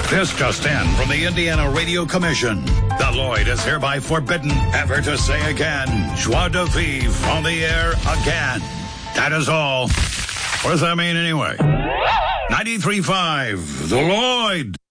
This just in from the Indiana Radio Commission. The Lloyd is hereby forbidden ever to say again, joie de vivre on the air again. That is all. What does that mean anyway? 93.5, The Lloyd.